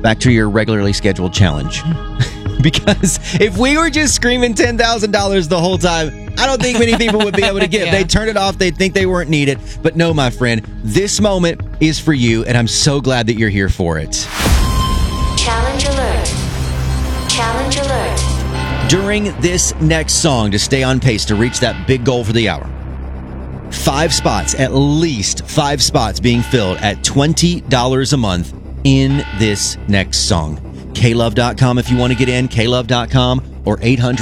back to your regularly scheduled challenge. Because if we were just screaming $10,000 the whole time, I don't think many people would be able to give. They'd turn it off. They'd think they weren't needed. But no, my friend, this moment is for you, and I'm so glad that you're here for it. Challenge alert. Challenge alert. During this next song, to stay on pace to reach that big goal for the hour, 5 spots, at least 5 spots being filled at $20 a month in this next song. KLove.com if you want to get in, KLove.com or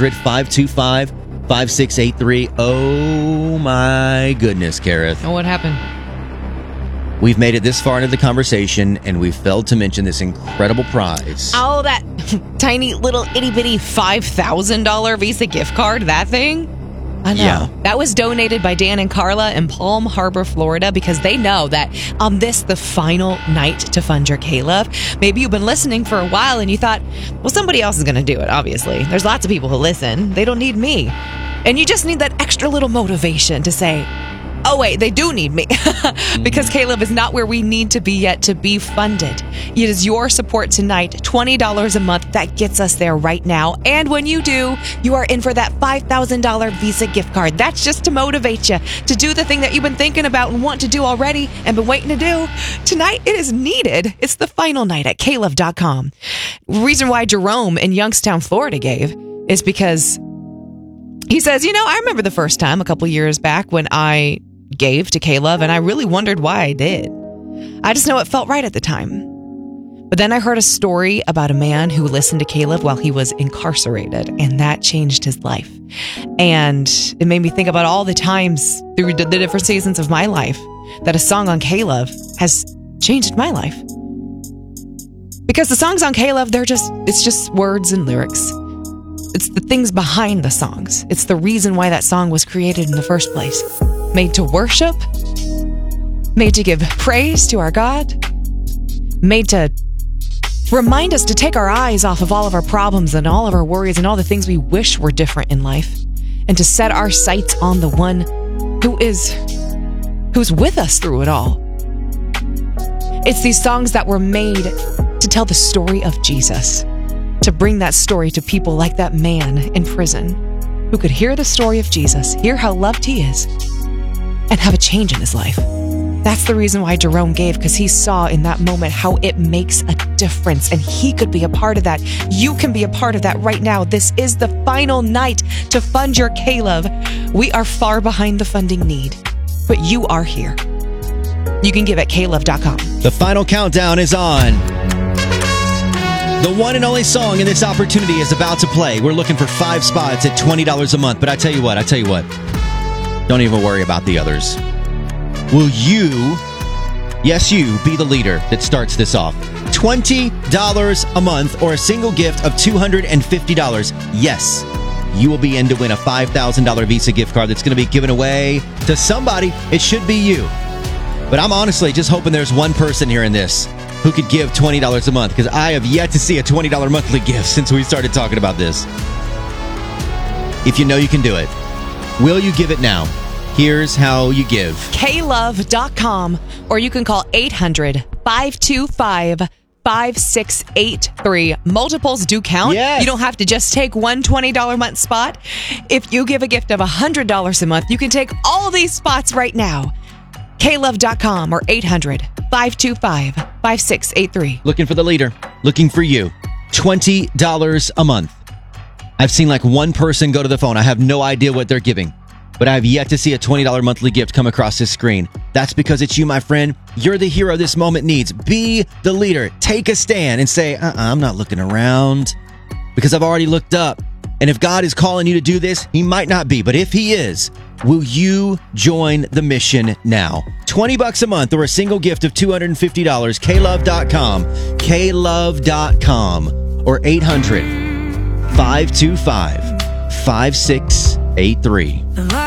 800-525-5683. Oh my goodness, Kareth. Oh, what happened? We've made it this far into the conversation and we've failed to mention this incredible prize. Oh, that tiny little itty bitty $5,000 Visa gift card, that thing? I know. Yeah. That was donated by Dan and Carla in Palm Harbor, Florida, because they know that on this, the final night to fund your K-Love, maybe you've been listening for a while and you thought, well, somebody else is going to do it, obviously. There's lots of people who listen. They don't need me. And you just need that extra little motivation to say, oh, wait, they do need me. Because K-Love is not where we need to be yet to be funded. It is your support tonight, $20 a month, that gets us there right now. And when you do, you are in for that $5,000 Visa gift card. That's just to motivate you to do the thing that you've been thinking about and want to do already and been waiting to do. Tonight, it is needed. It's the final night at KLove.com. Reason why Jerome in Youngstown, Florida gave is because he says, I remember the first time a couple years back when I gave to K-Love, and I really wondered why I did. I just know it felt right at the time. But then I heard a story about a man who listened to K-Love while he was incarcerated, and that changed his life. And it made me think about all the times through the different seasons of my life that a song on K-Love has changed my life. Because the songs on K-Love, it's just words and lyrics. It's the things behind the songs. It's the reason why that song was created in the first place. Made to worship, made to give praise to our God, made to remind us to take our eyes off of all of our problems and all of our worries and all the things we wish were different in life, and to set our sights on the one who's with us through it all. It's these songs that were made to tell the story of Jesus, to bring that story to people like that man in prison who could hear the story of Jesus, hear how loved he is, and have a change in his life. That's the reason why Jerome gave, because he saw in that moment how it makes a difference, and he could be a part of that. You can be a part of that right now. This is the final night to fund your K-Love. We are far behind the funding need, but you are here. You can give at KLove.com. The final countdown is on. The one and only song in this opportunity is about to play. We're looking for 5 spots at $20 a month, but I tell you what, don't even worry about the others. Will you, yes you, be the leader that starts this off? $20 a month or a single gift of $250. Yes, you will be in to win a $5,000 Visa gift card that's going to be given away to somebody. It should be you. But I'm honestly just hoping there's one person here in this who could give $20 a month, because I have yet to see a $20 monthly gift since we started talking about this. If you know you can do it, will you give it now? Here's how you give. KLove.com, or you can call 800-525-5683. Multiples do count. Yes. You don't have to just take one $20 a month spot. If you give a gift of $100 a month, you can take all these spots right now. KLove.com or 800-525-5683. Looking for the leader. Looking for you. $20 a month. I've seen like one person go to the phone. I have no idea what they're giving, but I have yet to see a $20 monthly gift come across this screen. That's because it's you, my friend. You're the hero this moment needs. Be the leader. Take a stand and say, I'm not looking around, because I've already looked up. And if God is calling you to do this, he might not be, but if he is, will you join the mission now? $20 a month or a single gift of $250. KLove.com. KLove.com or 800-525-5683.